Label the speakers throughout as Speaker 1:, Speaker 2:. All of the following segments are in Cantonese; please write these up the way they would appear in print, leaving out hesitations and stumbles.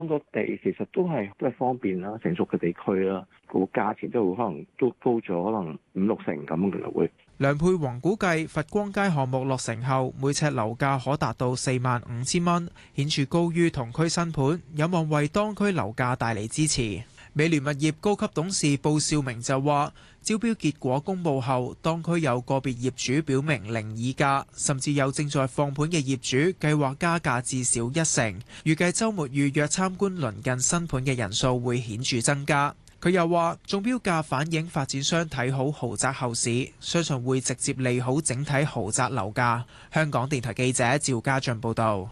Speaker 1: 咁個地其實都係方便啦，成熟嘅地區啦，個價錢都會可能都高咗，可能5-6成咁嘅啦會。
Speaker 2: 梁佩宏估計佛光街項目落成後，每尺樓價可達到45,000蚊，顯著高於同區新盤，有望為當區樓價帶嚟支持。美聯物業高級董事布少明就話，招標結果公佈後，當區有個別業主表明零議價，甚至有正在放盤嘅業主計劃加價至少1成。預計週末預約參觀鄰近新盤嘅人數會顯著增加。佢又話，中標價反映發展商睇好豪宅後市，相信會直接利好整體豪宅樓價。香港電台記者趙家俊報導。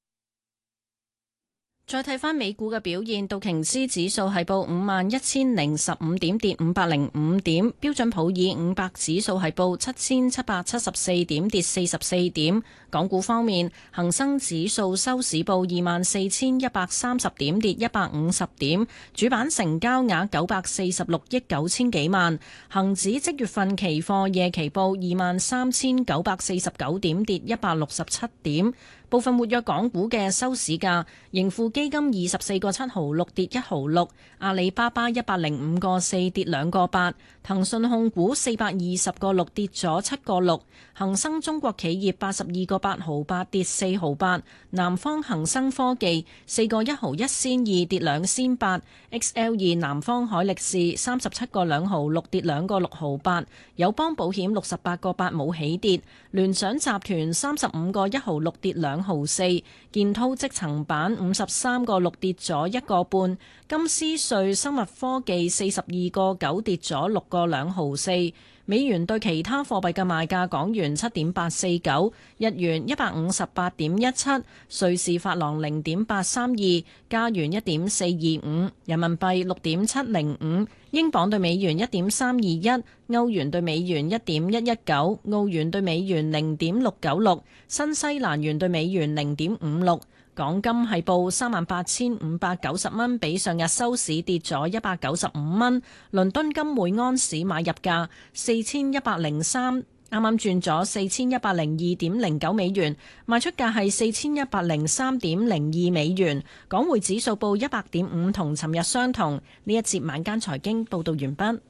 Speaker 3: 再睇返美股嘅表現，道瓊斯指數係報51,015點，跌505點；標準普爾500指數係報7,774點，跌44點。港股方面，恒生指數收市報24,130點，跌150點。主板成交額946億9千幾萬。恒指即月份期貨夜期報23,949點，跌167點。部分活躍港股嘅收市價，盈富基金24個7毫6跌1毫6，阿里巴巴105個4跌2個8，騰訊控股420個6跌咗7個6，恒生中國企業82個8毫8跌4毫8，南方恒生科技4個1毫1仙2跌2仙8，XL2 南方海力士37個2毫6跌2個6毫8，友邦保險68個8冇起跌，聯想集團35個1毫6跌2毫4，建滔積層板53個6跌咗1個半，金斯瑞生物科技42個9跌咗6個2毫4。美元對其他貨幣嘅賣價：港元7.849，日元158.17，瑞士法郎0.832，加元1.425，人民幣6.705，英鎊對美元1.321，歐元對美元1.119，澳元對美元0.696，新西蘭元對美元0.56。港金係報38,590蚊，比上日收市跌咗195蚊。倫敦金每安士買入價4,103，啱啱轉咗4,102.09美元，賣出價係4,103.02美元。港匯指數報100.5，同尋日相同。呢一節晚間財經報道完畢。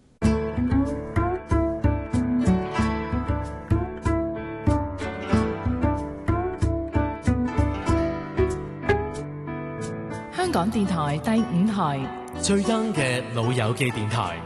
Speaker 3: 香港電台第5台
Speaker 4: 最 young 嘅老友記電台。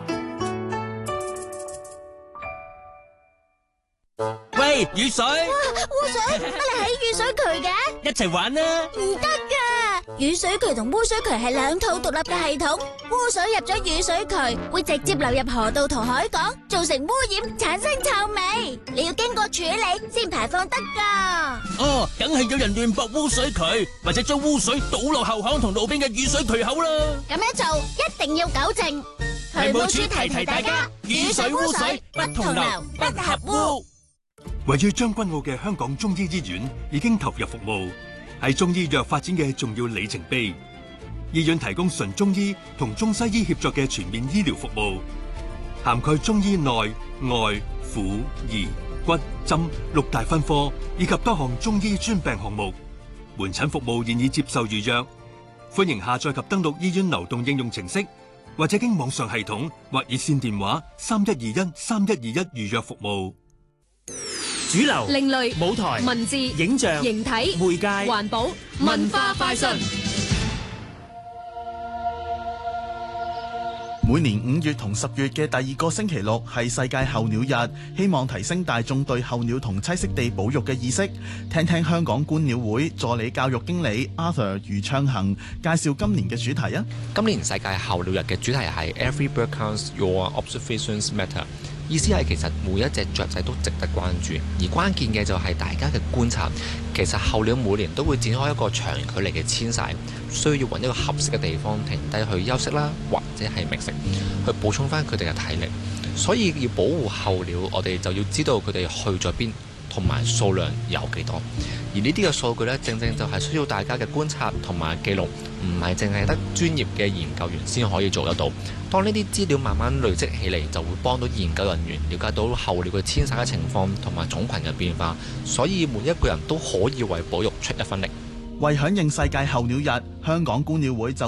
Speaker 4: 喂，雨水！
Speaker 5: 污水，乜你喺雨水渠嘅？
Speaker 4: 一齊玩啦！
Speaker 5: 唔得噶，雨水渠同污水渠係兩套獨立嘅系統。污水入咗雨水渠，會直接流入河道同海港，造成污染，產生臭味。你要經過處理先排放得噶。
Speaker 4: 哦，梗係有人亂駁污水渠，或者將污水倒落後巷同路邊嘅雨水渠口啦。
Speaker 5: 咁樣做一定要糾正。渠務署提提大家，雨水污水不同流，不合污。
Speaker 6: 位於將軍澳嘅香港中醫醫院已經投入服務，係中醫藥發展嘅重要里程碑。醫院提供純中醫同中西醫協作嘅全面醫療服務，涵蓋中醫內外婦兒骨針6大分科，以及多項中醫專病項目。門診服務現已接受預約，歡迎下載及登錄醫院流動應用程式，或者經網上系統或熱線電話3121預約服務。
Speaker 4: 主流、
Speaker 3: 另類、
Speaker 4: 舞台、
Speaker 3: 文字、
Speaker 4: 影像、
Speaker 3: 形體、
Speaker 4: 媒介、
Speaker 3: 環保、文化快訊。
Speaker 7: 每年5月同10月嘅第2個星期六係世界候鳥日，希望提升大眾對候鳥同棲息地保育嘅意識。聽聽香港觀鳥會助理教育經理 Arthur 余昌恒介紹今年嘅主題啊！
Speaker 8: 今年世界候鳥日嘅主題係 Every bird counts, your observations matter。意思係其實每一隻雀仔都值得關注，而關鍵嘅就係大家嘅觀察。其實候鳥每年都會展開一個長距離嘅遷徙，需要揾一個合適嘅地方停低去休息啦，或者係覓食，去補充翻佢哋嘅體力。所以要保護候鳥，我哋就要知道佢哋去咗邊，同埋數量有幾多。而呢啲嘅數據呢，正正就係需要大家嘅觀察同埋記錄，唔係淨係得專業嘅研究員先可以做得到。當呢啲資料慢慢累積起嚟，就會幫到研究人員了解到候鳥嘅遷徙嘅情況同埋種群嘅變化。所以每一個人都可以為保育出一分力。
Speaker 7: 為響應世界候鳥日，香港觀鳥會就